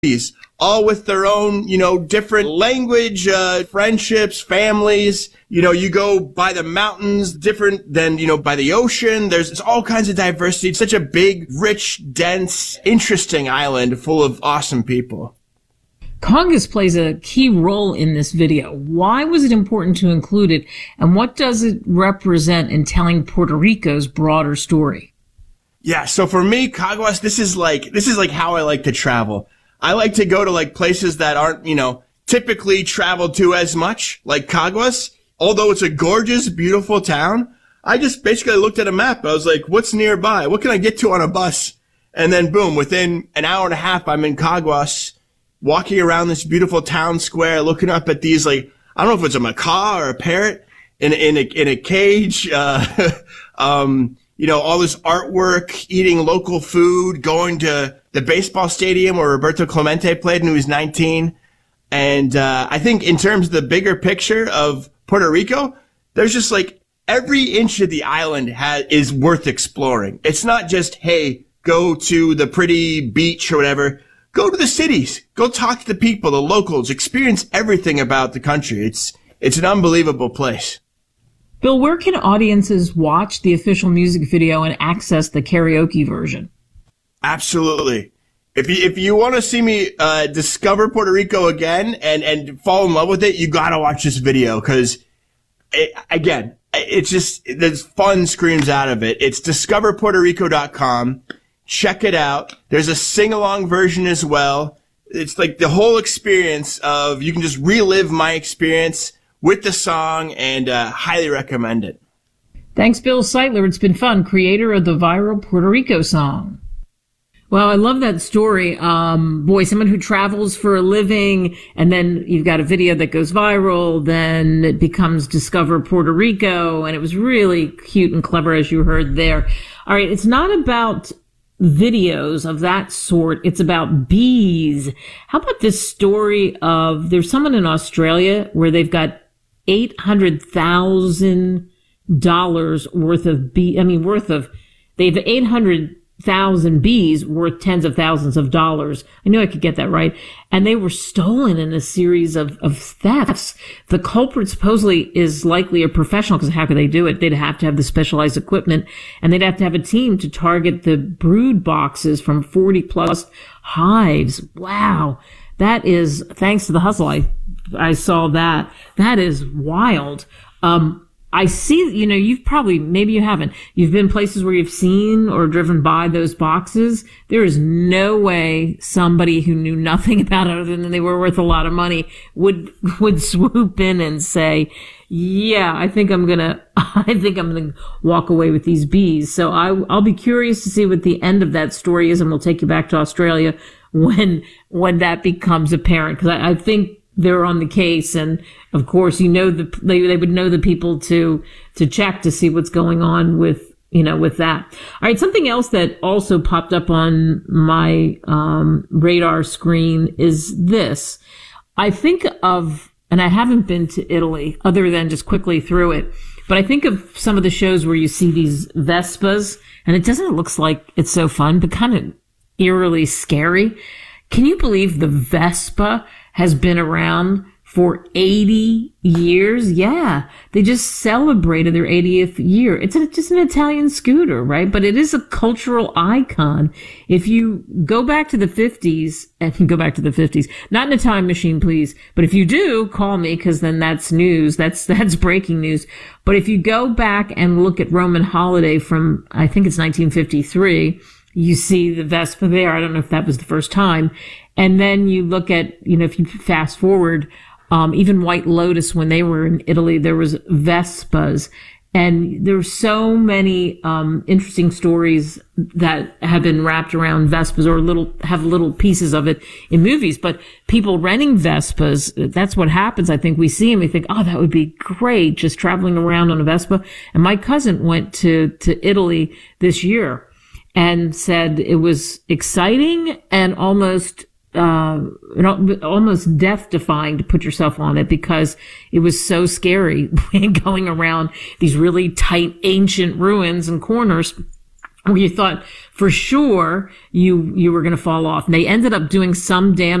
all with their own, different language, friendships, families. You go by the mountains, different than, by the ocean. There's all kinds of diversity. It's such a big, rich, dense, interesting island full of awesome people. Congas plays a key role in this video. Why was it important to include it, and what does it represent in telling Puerto Rico's broader story? Yeah, so for me, Caguas, this is like how I like to travel. I like to go to places that aren't, typically traveled to as much, like Caguas. Although it's a gorgeous, beautiful town, I just basically looked at a map. I was like, what's nearby? What can I get to on a bus? And then boom, within an hour and a half, I'm in Caguas, walking around this beautiful town square, looking up at these, I don't know if it's a macaw or a parrot in a cage, all this artwork, eating local food, going to the baseball stadium where Roberto Clemente played when he was 19. And, I think in terms of the bigger picture of Puerto Rico, there's just every inch of the island is worth exploring. It's not just, hey, go to the pretty beach or whatever. Go to the cities. Go talk to the people, the locals. Experience everything about the country. It's an unbelievable place. Bill, where can audiences watch the official music video and access the karaoke version? Absolutely. If you want to see me discover Puerto Rico again and fall in love with it, you gotta watch this video because, it's just there's fun screams out of it. It's discoverpuertorico.com. Check it out. There's a sing-along version as well. It's the whole experience of you can just relive my experience with the song and highly recommend it. Thanks, Bill Seitler. It's been fun. Creator of the viral Puerto Rico song. Well, I love that story. Someone who travels for a living, and then you've got a video that goes viral, then it becomes Discover Puerto Rico, and it was really cute and clever, as you heard there. All right, it's not about videos of that sort. It's about bees. How about this story of, there's someone in Australia where they've got $800,000 worth of they have 800,000 bees worth tens of thousands of dollars. I knew I could get that right. And they were stolen in a series of thefts. The culprit supposedly is likely a professional, because how could they do it? They'd have to have the specialized equipment, and they'd have to have a team to target the brood boxes from 40 plus hives. Wow. That is, thanks to the hustle, I saw that. That is wild. I see, you've probably, maybe you haven't. You've been places where you've seen or driven by those boxes. There is no way somebody who knew nothing about it other than they were worth a lot of money would swoop in and say, yeah, I think I'm gonna walk away with these bees. So I'll be curious to see what the end of that story is, and we'll take you back to Australia when that becomes apparent. Cause I think they're on the case, and of course, they would know the people to check to see what's going on with that. All right, something else that also popped up on my radar screen is this. I think of, and I haven't been to Italy other than just quickly through it, but I think of some of the shows where you see these Vespas, and it looks like it's so fun, but kind of eerily scary. Can you believe the Vespa has been around for 80 years? Yeah. They just celebrated their 80th year. It's just an Italian scooter, right? But it is a cultural icon. If you go back to the 50s, not in a time machine, please. But if you do, call me, because then that's news. That's breaking news. But if you go back and look at Roman Holiday from, I think it's 1953, you see the Vespa there. I don't know if that was the first time. And then you look at, if you fast forward, even White Lotus, when they were in Italy, there was Vespas. And there are so many interesting stories that have been wrapped around Vespas, or have little pieces of it in movies. But people renting Vespas, that's what happens. I think we see them, we think, oh, that would be great, just traveling around on a Vespa. And my cousin went to Italy this year and said it was exciting and almost death-defying to put yourself on it, because it was so scary going around these really tight ancient ruins and corners where you thought for sure you were going to fall off. And they ended up doing some damage